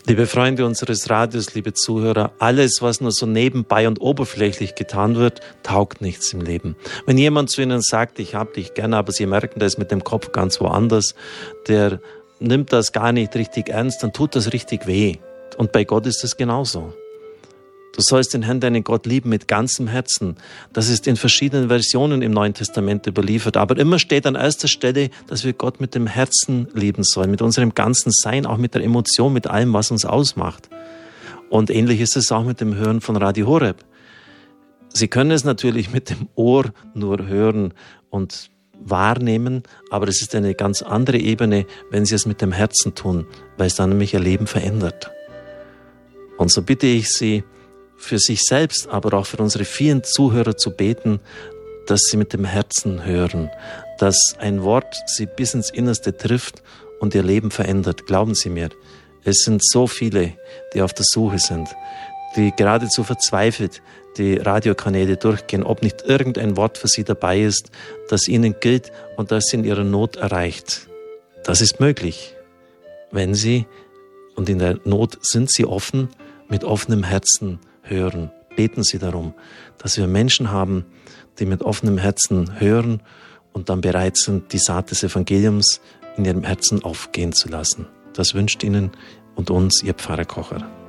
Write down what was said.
Liebe Freunde unseres Radios, liebe Zuhörer, alles, was nur so nebenbei und oberflächlich getan wird, taugt nichts im Leben. Wenn jemand zu Ihnen sagt, ich hab dich gerne, aber Sie merken, der ist mit dem Kopf ganz woanders, der nimmt das gar nicht richtig ernst, dann tut das richtig weh. Und bei Gott ist es genauso. Du sollst den Herrn, deinen Gott lieben mit ganzem Herzen. Das ist in verschiedenen Versionen im Neuen Testament überliefert. Aber immer steht an erster Stelle, dass wir Gott mit dem Herzen lieben sollen, mit unserem ganzen Sein, auch mit der Emotion, mit allem, was uns ausmacht. Und ähnlich ist es auch mit dem Hören von Radio Horeb. Sie können es natürlich mit dem Ohr nur hören und wahrnehmen, aber es ist eine ganz andere Ebene, wenn Sie es mit dem Herzen tun, weil es dann nämlich Ihr Leben verändert. Und so bitte ich Sie, für sich selbst, aber auch für unsere vielen Zuhörer zu beten, dass sie mit dem Herzen hören, dass ein Wort sie bis ins Innerste trifft und ihr Leben verändert. Glauben Sie mir, es sind so viele, die auf der Suche sind, die geradezu verzweifelt die Radiokanäle durchgehen, ob nicht irgendein Wort für sie dabei ist, das ihnen gilt und das sie in ihrer Not erreicht. Das ist möglich, wenn sie, und in der Not sind sie offen, mit offenem Herzen hören. Beten Sie darum, dass wir Menschen haben, die mit offenem Herzen hören und dann bereit sind, die Saat des Evangeliums in ihrem Herzen aufgehen zu lassen. Das wünscht Ihnen und uns Ihr Pfarrer Kocher.